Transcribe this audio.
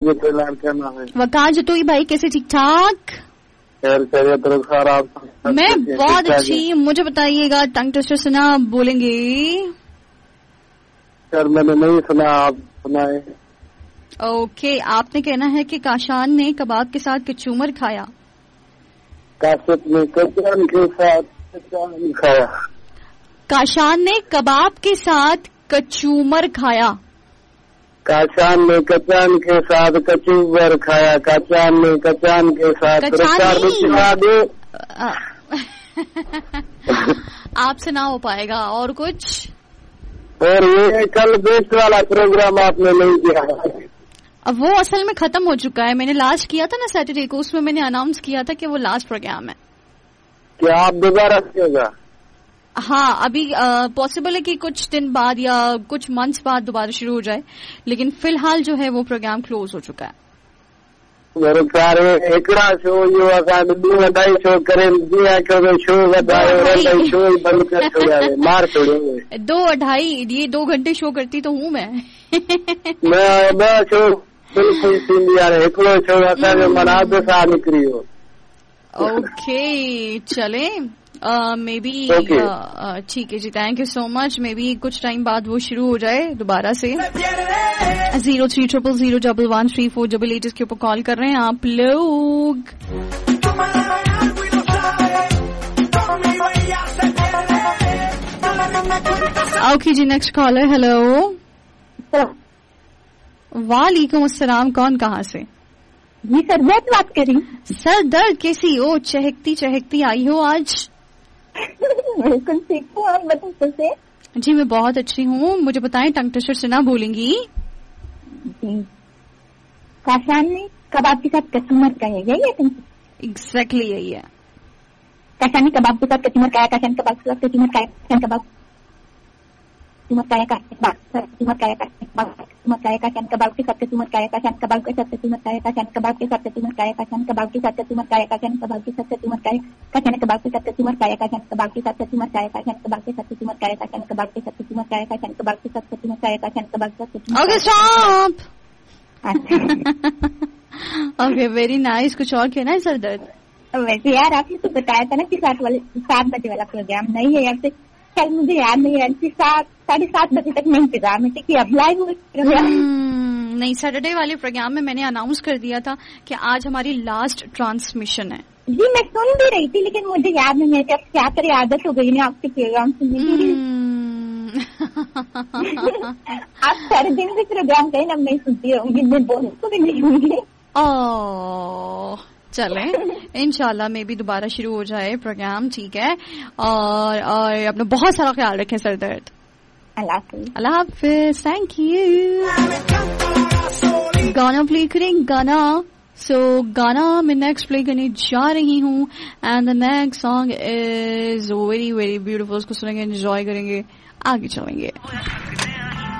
क्या नाम है? वकार जतोई भाई, कैसे? ठीक ठाक, आप? मैं बहुत अच्छी। मुझे बताइएगा, टंग ट्विस्टर सुना बोलेंगे? सर मैंने नहीं सुना, आप सुनाए। ओके, आपने कहना है कि काशान ने कबाब के साथ कचूमर खाया। काशिफ ने कचान के साथ कचान खाया। काशान ने कबाब के साथ कचूमर खाया। काशान ने कचान के साथ कचूबर खाया। काशान ने कचान के साथ दो। आपसे ना हो पाएगा। और कुछ? और ये कल बेस्ट वाला प्रोग्राम आपने नहीं किया। अब वो असल में खत्म हो चुका है। मैंने लास्ट किया था ना सैटरडे को, उसमें मैंने अनाउंस किया था कि वो लास्ट प्रोग्राम है। क्या आप दोबारा किएगा? हाँ, अभी पॉसिबल है कि कुछ दिन बाद या कुछ मंथ्स बाद दोबारा शुरू हो जाए, लेकिन फिलहाल जो है वो प्रोग्राम क्लोज हो चुका है। मेरे ख्याल एकड़ा शो जो असां 2-2.5 शो करें, शो वधायो शो बंद कर छोड़ा, मार छोड़ेंगे। 2-2.5 ये 2 घंटे शो करती तो हूँ मैं। मैं शो बिल्कुल थींदी आहे, हिकिड़ो शो असांजो मनाद सां निकिरी वियो। ओके, चले मे बी ठीक है जी, thank you so much. May be कुछ टाइम बाद वो शुरू हो जाए दोबारा से। 0300011348 इसके ऊपर कॉल कर रहे हैं आप लोग। ओके जी, नेक्स्ट कॉलर। हेलो, वालेकुम अस्सलाम। कौन, कहाँ से? जी सर दर्द बात कर रही। सर दर्द कैसी हो? चहकती चहकती आई हो आज। बिल्कुल ठीक हूँ, आप बताओ कैसे? जी मैं बहुत अच्छी हूँ। मुझे बताएं, टंग ट्विस्टर सुना बोलेंगी? जी, काशान ने कबाब के साथ कचूमर खाया, यही है तुम? एग्जैक्टली यही है। काशान ने कबाब के साथ कचूमर खाया। काशान कबाब के साथ कचूमर खाया। काशान कबाब कचूमर खाया। कचूमर खाया। कचूमर खाया। काशान कबाब के साथ कचूमर खाया। काशान कबाब के साथ कचूमर खाया। काशान कबाब के साथ कचूमर खाया। काशान कबाब के साथ कचूमर खाया। काशान कबाब के साथ कचूमर खाया। काशान कबाब के साथ कचूमर खाया। काशान कबाब के साथ कचूमर खाया। काशान कबाब के साथ कचूमर खाया। काशान कबाब के साथ कचूमर खाया। काशान कबाब के साथ कचूमर खाया। काशान कबाब के साथ kachumber. Okay stop. Okay, very nice. कुछ और कहना है सर दर्द? वैसे यार आपने तो बताया था ना कि 7 बजे वाला प्रोग्राम नहीं है यार, शायद मुझे याद नहीं है। 7-7:30 बजे तक मैं इंतजार में थी कि अब लाइव प्रोग्राम। नहीं, सैटरडे वाले प्रोग्राम में मैंने अनाउंस कर दिया था कि आज हमारी लास्ट ट्रांसमिशन है। जी मैं सुन भी रही थी, लेकिन मुझे याद नहीं है कि अब क्या करे, आदत हो गई ना आपके प्रोग्राम सुनने की। आप सारे दिन भी प्रोग्राम कहीं अब नहीं सुनती रहूंगी, मैं बोलने को भी नहीं होंगी। चले इंशाल्लाह में भी दोबारा शुरू हो जाए प्रोग्राम, ठीक है? और अपना बहुत सारा ख्याल रखें सर दर्द। अल्लाह हाफिज। Thank you. गाना प्ले करें, गाना। गाना मैं नेक्स्ट प्ले करने जा रही हूँ and the next song is very very beautiful. उसको सुनेंगे, एंजॉय करेंगे, आगे चलेंगे।